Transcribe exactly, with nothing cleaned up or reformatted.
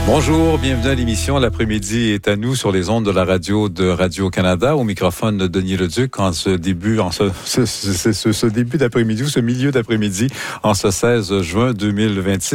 Bonjour, bienvenue à l'émission. L'après-midi est à nous sur les ondes de la radio de Radio-Canada. Au microphone de Denis Leduc en ce début, en ce, ce, ce, ce, ce début d'après-midi ou ce milieu d'après-midi en ce seize juin deux mille vingt-six.